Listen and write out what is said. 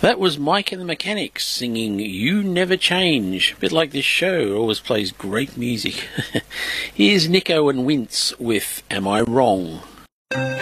That was Mike and the Mechanics singing You Never Change. A bit like this show, always plays great music. Here's Nico and Wince with Am I Wrong?